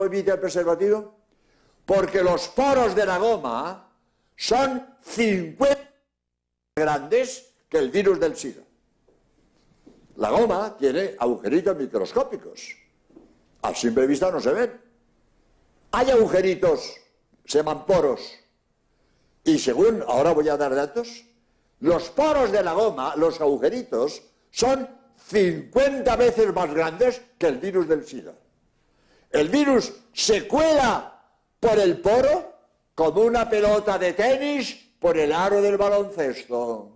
evita el preservativo? Porque los poros de la goma son 50 grandes que el virus del SIDA. La goma tiene agujeritos microscópicos. A simple vista no se ven. Hay agujeritos, se llaman poros. Y según, ahora voy a dar datos, los poros de la goma, los agujeritos, son 50 veces más grandes que el virus del SIDA. El virus se cuela por el poro como una pelota de tenis por el aro del baloncesto.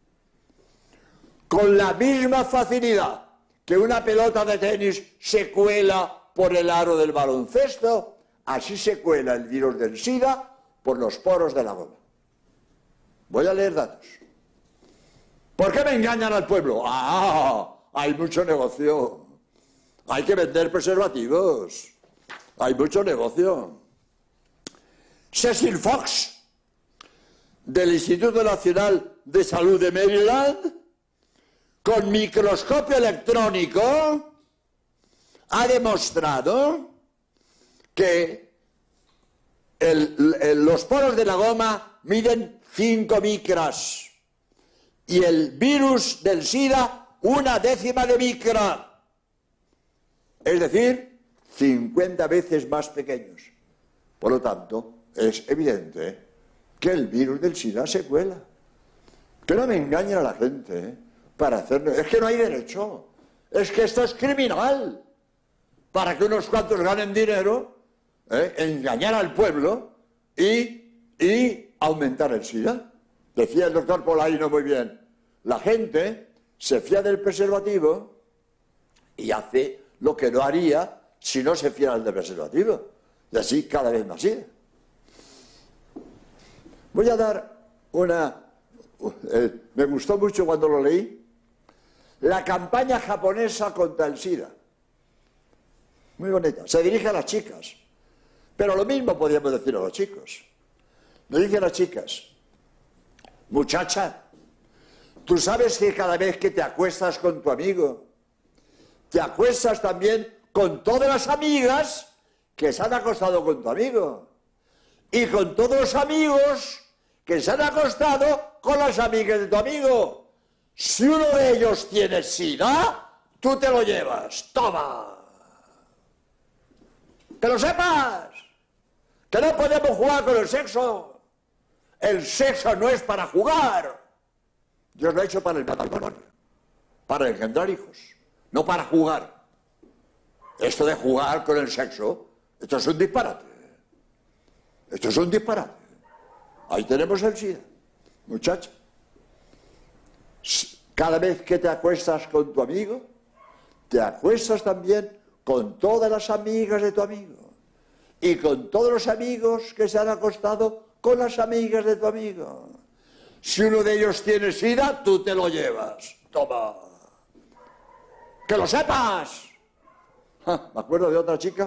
Con la misma facilidad que una pelota de tenis se cuela por el aro del baloncesto, así se cuela el virus del SIDA por los poros de la goma. Voy a leer datos. ¿Por qué me engañan al pueblo? Hay mucho negocio. Hay que vender preservativos. Hay mucho negocio. Cecil Fox, del Instituto Nacional de Salud de Maryland, con microscopio electrónico, ha demostrado que los poros de la goma miden 5 micras y el virus del SIDA 1/10 de micra. Es decir, 50 veces más pequeños. Por lo tanto, es evidente que el virus del SIDA se cuela. Que no me engañen a la gente, para hacerlo. Es que no hay derecho. Es que esto es criminal. Para que unos cuantos ganen dinero, engañar al pueblo y aumentar el SIDA. Decía el doctor Polaino muy bien, la gente se fía del preservativo y hace lo que no haría si no se fiara del preservativo. Y así cada vez más SIDA. Voy a dar me gustó mucho cuando lo leí, la campaña japonesa contra el SIDA. Muy bonita. Se dirige a las chicas. Pero lo mismo podríamos decir a los chicos. Le dice a las chicas, muchacha, tú sabes que cada vez que te acuestas con tu amigo, te acuestas también con todas las amigas que se han acostado con tu amigo. Y con todos los amigos que se han acostado con las amigas de tu amigo. Si uno de ellos tiene SIDA, tú te lo llevas. ¡Toma! ¡Que lo sepas! ¡Que no podemos jugar con el sexo! El sexo no es para jugar. Dios lo ha hecho para el matrimonio, para engendrar hijos, no para jugar. Esto de jugar con el sexo, esto es un disparate. Esto es un disparate. Ahí tenemos el SIDA. Muchacha, cada vez que te acuestas con tu amigo, te acuestas también con todas las amigas de tu amigo y con todos los amigos que se han acostado con las amigas de tu amigo. Si uno de ellos tiene SIDA, tú te lo llevas. Toma. ¡Que lo sepas! Me acuerdo de otra chica,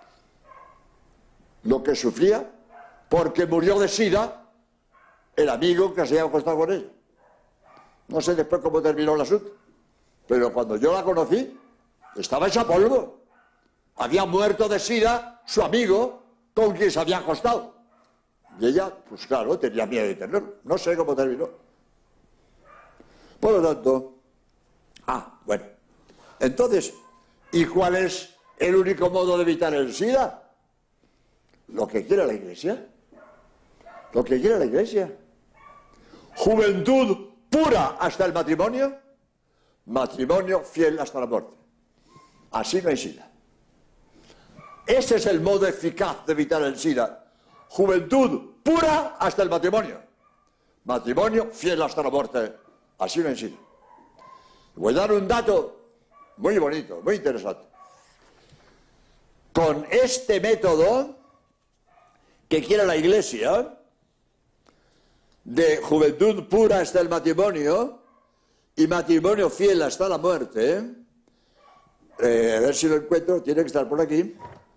lo que sufría porque murió de SIDA el amigo que se había acostado con ella. No sé después cómo terminó el asunto, pero cuando yo la conocí, estaba hecha polvo. Había muerto de SIDA su amigo con quien se había acostado. Y ella, pues claro, tenía miedo de tenerlo. No sé cómo terminó. Por lo tanto, bueno. Entonces, ¿y cuál es el único modo de evitar el SIDA? Lo que quiere la Iglesia. Lo que quiere la Iglesia. Juventud pura hasta el matrimonio, matrimonio fiel hasta la muerte. Así no hay SIDA. Ese es el modo eficaz de evitar el SIDA. Juventud pura hasta el matrimonio, matrimonio fiel hasta la muerte. Así no hay SIDA. Voy a dar un dato muy bonito, muy interesante. Con este método que quiere la Iglesia, de juventud pura hasta el matrimonio y matrimonio fiel hasta la muerte, a ver si lo encuentro, tiene que estar por aquí.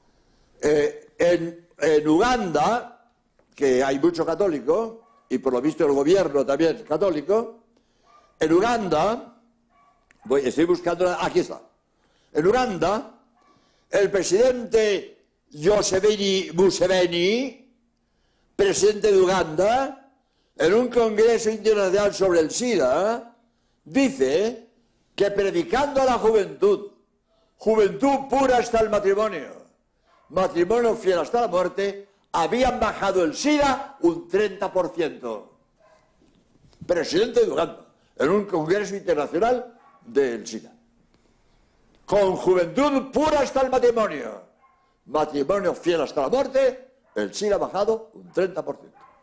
En Uganda, que hay mucho católico, y por lo visto el gobierno también católico, en Uganda, estoy buscando, aquí está, en Uganda, el presidente Yoweri Museveni, presidente de Uganda, en un congreso internacional sobre el SIDA, dice que predicando a la juventud, juventud pura hasta el matrimonio, matrimonio fiel hasta la muerte, habían bajado el SIDA un 30%. Presidente de Uganda, en un congreso internacional del SIDA. Con juventud pura hasta el matrimonio, matrimonio fiel hasta la muerte, el SIDA ha bajado un 30%.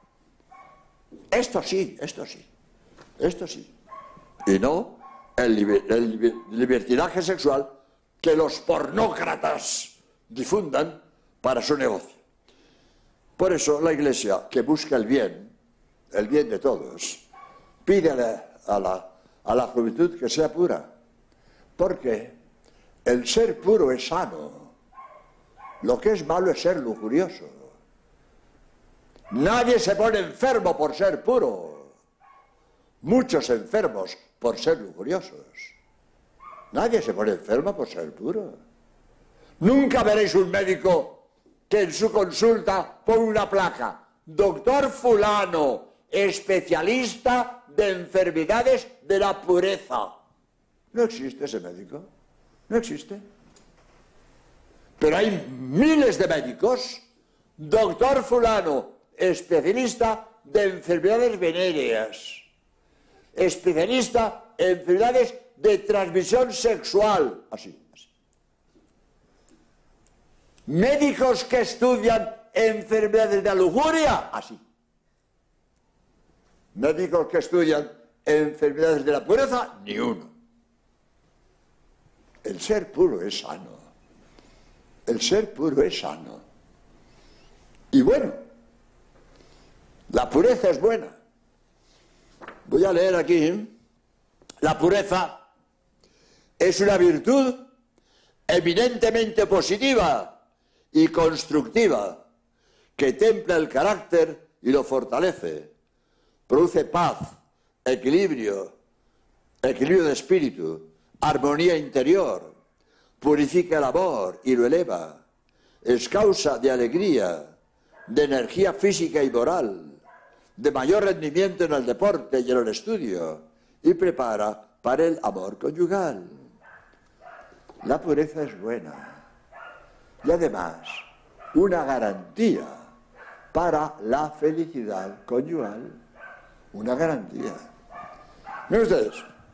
Esto sí, esto sí, esto sí. Y no el libertinaje sexual que los pornócratas difundan para su negocio. Por eso la Iglesia, que busca el bien de todos, pide a la juventud que sea pura, porque el ser puro es sano, lo que es malo es ser lujurioso. Nadie se pone enfermo por ser puro, muchos enfermos por ser lujuriosos. Nadie se pone enfermo por ser puro. Nunca veréis un médico que en su consulta pone una placa: doctor fulano, especialista de enfermedades de la pureza. No existe ese médico, no existe. Pero hay miles de médicos: doctor fulano, especialista de enfermedades venéreas, especialista en enfermedades de transmisión sexual, así. Médicos que estudian enfermedades de la lujuria, así. Médicos que estudian enfermedades de la pureza, ni uno. El ser puro es sano. El ser puro es sano. Y bueno, la pureza es buena. Voy a leer aquí. La pureza es una virtud eminentemente positiva y constructiva, que templa el carácter y lo fortalece, produce paz, equilibrio de espíritu, armonía interior, purifica el amor y lo eleva, es causa de alegría, de energía física y moral, de mayor rendimiento en el deporte y en el estudio, y prepara para el amor conyugal. La pureza es buena. Y además, una garantía para la felicidad conyugal. Una garantía. Miren ustedes,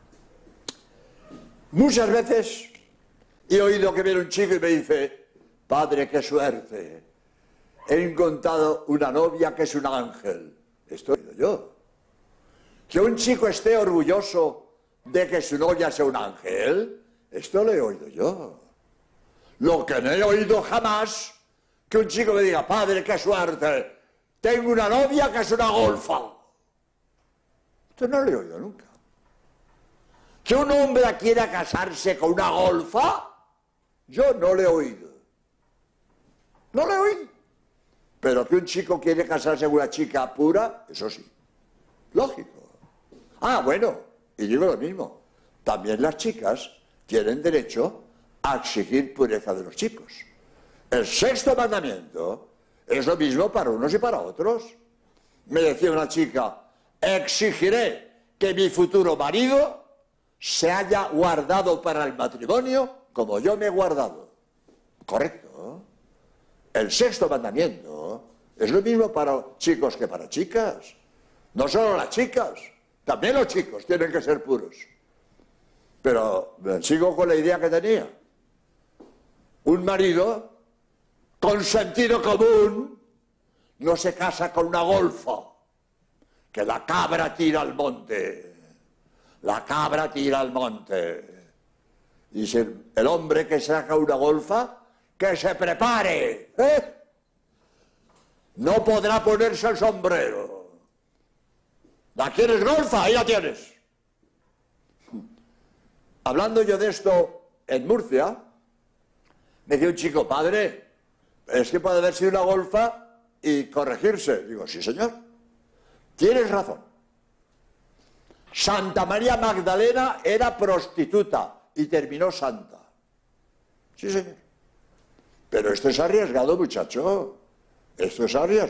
muchas veces he oído que viene un chico y me dice: padre, qué suerte, he encontrado una novia que es un ángel. Esto he oído yo. Que un chico esté orgulloso de que su novia sea un ángel, esto lo he oído yo. Lo que no he oído jamás, que un chico me diga: padre, qué suerte, tengo una novia que es una golfa. Esto no lo he oído nunca. Que un hombre quiera casarse con una golfa, yo no lo he oído. No lo he oído. Pero que un chico quiere casarse con una chica pura, eso sí. Lógico. Ah, bueno, y digo lo mismo. También las chicas tienen derecho a exigir pureza de los chicos. El sexto mandamiento es lo mismo para unos y para otros. Me decía una chica: exigiré que mi futuro marido se haya guardado para el matrimonio como yo me he guardado. Correcto. El sexto mandamiento es lo mismo para chicos que para chicas. No solo las chicas, también los chicos tienen que ser puros. Pero sigo con la idea que tenía. Un marido con sentido común no se casa con una golfa, que la cabra tira al monte. La cabra tira al monte. Dice el hombre que saca una golfa, que se prepare, ¿eh? No podrá ponerse el sombrero. ¿La quieres golfa? Ahí la tienes. Hablando yo de esto en Murcia, me decía un chico: padre, es que puede haber sido una golfa y corregirse. Digo: sí, señor, tienes razón. Santa María Magdalena era prostituta y terminó santa. Sí, señor. Pero esto es arriesgado, muchacho. Esto es arriesgado.